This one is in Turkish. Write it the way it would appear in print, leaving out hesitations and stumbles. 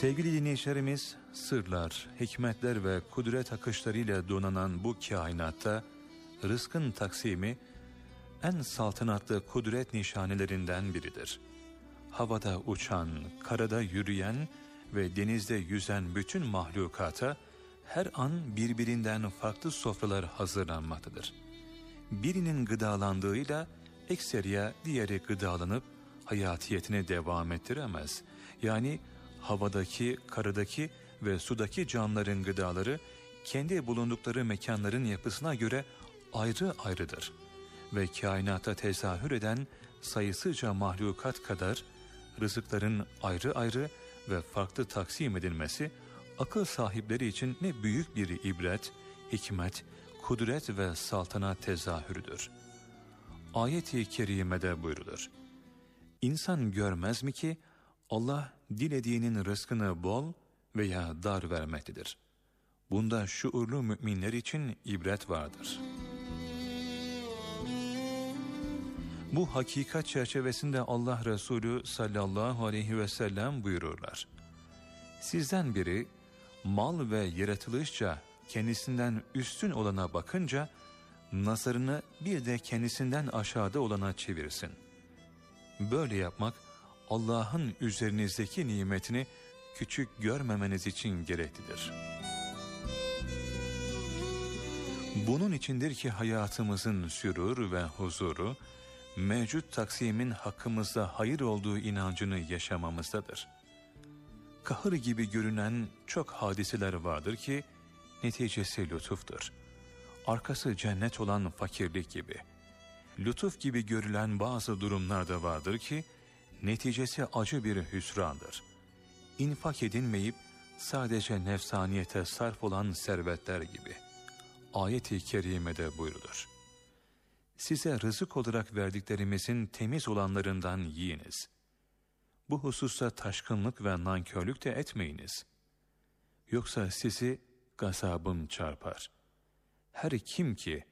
Sevgili dinleyicilerimiz, sırlar, hikmetler ve kudret akışlarıyla donanan bu kainatta rızkın taksimi en saltanatlı kudret nişanelerinden biridir. Havada uçan, karada yürüyen ve denizde yüzen bütün mahlukata her an birbirinden farklı sofralar hazırlanmaktadır. Birinin gıdalandığıyla ekseriya diğeri gıdalanıp hayatiyetine devam ettiremez. Yani havadaki, karadaki ve sudaki canlıların gıdaları kendi bulundukları mekanların yapısına göre ayrı ayrıdır. Ve kainata tezahür eden sayısızca mahlukat kadar rızıkların ayrı ayrı ve farklı taksim edilmesi akıl sahipleri için ne büyük bir ibret, hikmet, kudret ve saltanat tezahürüdür. Ayet-i kerimede buyrulur: İnsan görmez mi ki Allah dilediğinin rızkını bol veya dar vermektedir. Bunda şuurlu müminler için ibret vardır. Bu hakikat çerçevesinde Allah Resulü sallallahu aleyhi ve sellem buyururlar: Sizden biri mal ve yaratılışça kendisinden üstün olana bakınca nazarını bir de kendisinden aşağıda olana çevirsin. Böyle yapmak Allah'ın üzerinizdeki nimetini küçük görmemeniz için gereklidir. Bunun içindir ki hayatımızın sürur ve huzuru, mevcut taksimin hakkımızda hayır olduğu inancını yaşamamızdadır. Kahır gibi görünen çok hadiseler vardır ki, neticesi lütuftur. Arkası cennet olan fakirlik gibi. Lütuf gibi görülen bazı durumlar da vardır ki, neticesi acı bir hüsrandır. İnfak edilmeyip sadece nefsaniyete sarf olan servetler gibi. Ayet-i kerimede buyrulur: Size rızık olarak verdiklerimizin temiz olanlarından yiyiniz. Bu hususta taşkınlık ve nankörlük de etmeyiniz. Yoksa sizi gazabım çarpar. Her kim ki